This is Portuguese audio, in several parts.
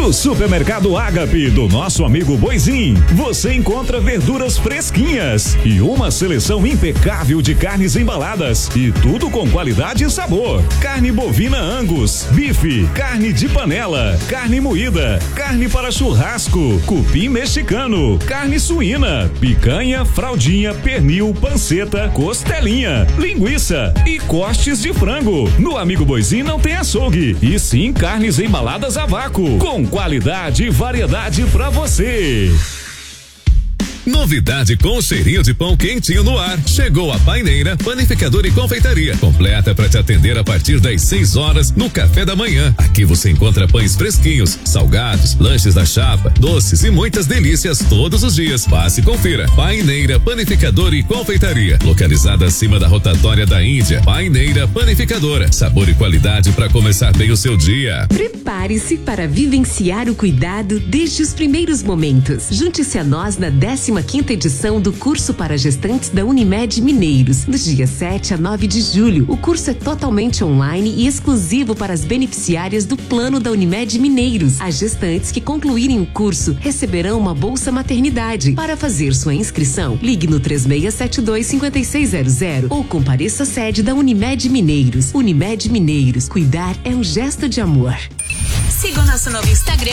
No Supermercado Ágape do nosso amigo Boizinho, você encontra verduras fresquinhas e uma seleção impecável de carnes embaladas e tudo com qualidade e sabor. Carne bovina Angus, bife, carne de panela, carne moída, carne para churrasco, cupim mexicano, carne suína, picanha, fraldinha, pernil, panceta, costelinha, linguiça e cortes de frango. No amigo Boizinho não tem açougue, e sim carnes embaladas a vácuo, com qualidade e variedade pra você. Novidade com cheirinho de pão quentinho no ar. Chegou a Paineira, Panificadora e Confeitaria. Completa para te atender a partir das 6 horas no café da manhã. Aqui você encontra pães fresquinhos, salgados, lanches da chapa, doces e muitas delícias todos os dias. Passe e confira. Paineira, Panificadora e Confeitaria. Localizada acima da rotatória da Índia. Paineira, Panificadora. Sabor e qualidade para começar bem o seu dia. Prepare-se para vivenciar o cuidado desde os primeiros momentos. Junte-se a nós na 15ª edição do curso para gestantes da Unimed Mineiros, dos dias 7 a 9 de julho. O curso é totalmente online e exclusivo para as beneficiárias do plano da Unimed Mineiros. As gestantes que concluírem o curso receberão uma bolsa maternidade. Para fazer sua inscrição, ligue no 3672-5600 ou compareça à sede da Unimed Mineiros. Unimed Mineiros, cuidar é um gesto de amor. Siga o nosso novo Instagram,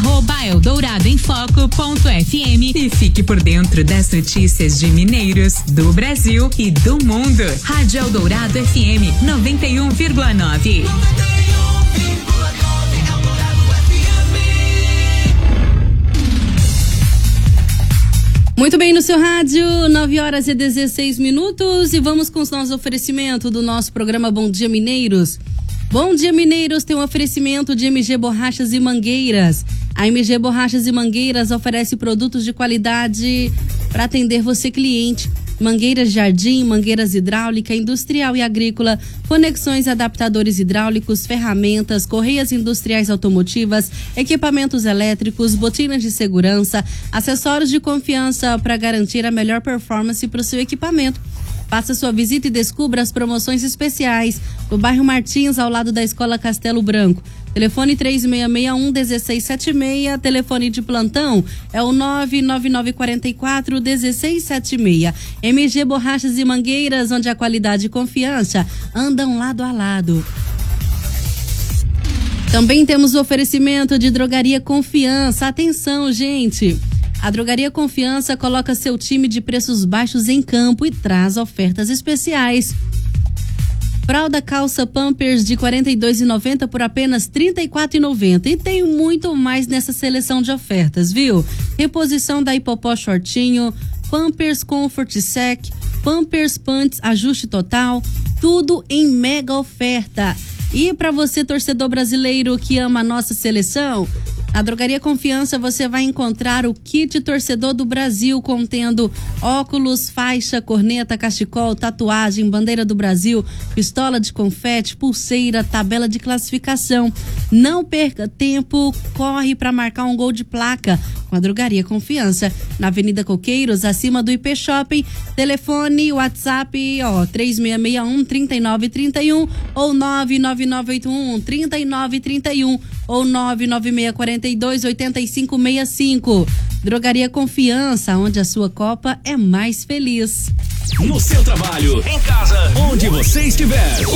@eldouradoemfoco.fm e fique por dentro das notícias de Mineiros, do Brasil e do mundo. Rádio Eldorado FM 91,9. Muito bem, no seu rádio, 9h16 e vamos com os nossos oferecimentos do nosso programa Bom Dia Mineiros. Bom Dia Mineiros tem um oferecimento de MG Borrachas e Mangueiras. A MG Borrachas e Mangueiras oferece produtos de qualidade para atender você, cliente. Mangueiras de jardim, mangueiras hidráulica, industrial e agrícola, conexões e adaptadores hidráulicos, ferramentas, correias industriais automotivas, equipamentos elétricos, botinas de segurança, acessórios de confiança para garantir a melhor performance para o seu equipamento. Faça sua visita e descubra as promoções especiais no bairro Martins, ao lado da Escola Castelo Branco. Telefone 3661-1676, telefone de plantão é o 99944-1676. MG Borrachas e Mangueiras, onde a qualidade e confiança andam lado a lado. Também temos o oferecimento de Drogaria Confiança. Atenção, gente! A Drogaria Confiança coloca seu time de preços baixos em campo e traz ofertas especiais. Fralda calça Pampers de R$ 42,90 por apenas R$ 34,90. E tem muito mais nessa seleção de ofertas, viu? Reposição da Hipopó Shortinho, Pampers Comfort Sec, Pampers Pants Ajuste Total, tudo em mega oferta. E para você, torcedor brasileiro que ama a nossa seleção, na Drogaria Confiança você vai encontrar o kit torcedor do Brasil, contendo óculos, faixa, corneta, cachecol, tatuagem, bandeira do Brasil, pistola de confete, pulseira, tabela de classificação. Não perca tempo, corre para marcar um gol de placa com a Drogaria Confiança, na Avenida Coqueiros, acima do IP Shopping. Telefone, WhatsApp, 3661-3931 ou 99981-3931 ou 99642-8565. Drogaria Confiança, onde a sua Copa é mais feliz. No seu trabalho, em casa, onde você estiver.